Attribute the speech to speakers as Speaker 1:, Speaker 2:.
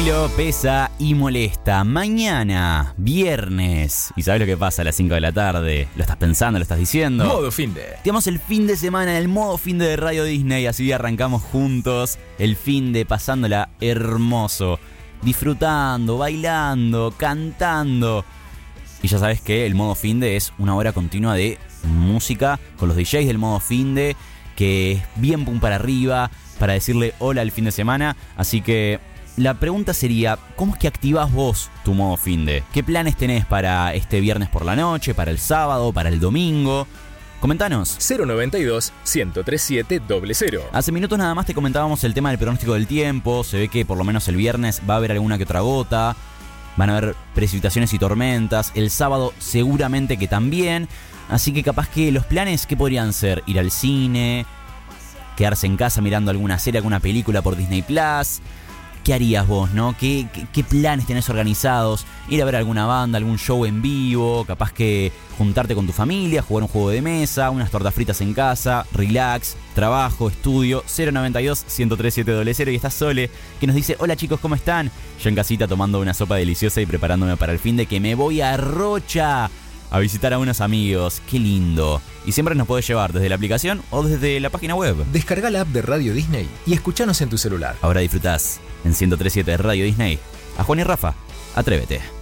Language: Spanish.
Speaker 1: Tranquilo, pesa y molesta. Mañana, viernes. ¿Y sabes lo que pasa a las 5 de la tarde? ¿Lo estás pensando? ¿Lo estás diciendo?
Speaker 2: Modo finde.
Speaker 1: Tenemos el fin de semana, el modo finde de Radio Disney. Así arrancamos juntos el finde, pasándola hermoso. Disfrutando, bailando, cantando. Y ya sabes que el modo finde es una hora continua de música con los DJs del modo finde, que es bien pum para arriba, para decirle hola al fin de semana. Así que la pregunta sería, ¿cómo es que activás vos tu modo finde? ¿Qué planes tenés para este viernes por la noche, para el sábado, para el domingo? Comentanos.
Speaker 2: 092-103700.
Speaker 1: Hace minutos nada más te comentábamos el tema del pronóstico del tiempo. Se ve que por lo menos el viernes va a haber alguna que otra gota. Van a haber precipitaciones y tormentas. El sábado seguramente que también. Así que capaz que los planes, ¿qué podrían ser? Ir al cine, quedarse en casa mirando alguna serie, alguna película por Disney Plus. ¿Qué harías vos, no? ¿Qué planes tenés organizados? Ir a ver alguna banda, algún show en vivo, capaz que juntarte con tu familia, jugar un juego de mesa, unas tortas fritas en casa, relax, trabajo, estudio. 092-103700. Y está Sole, que nos dice: hola chicos, ¿cómo están? Yo en casita tomando una sopa deliciosa y preparándome para el fin de que me voy a Rocha a visitar a unos amigos. ¡Qué lindo! Y siempre nos podés llevar desde la aplicación o desde la página web.
Speaker 2: Descarga la app de Radio Disney y escuchanos en tu celular.
Speaker 1: Ahora disfrutás en 103.7 de Radio Disney. A Juan y Rafa, atrévete.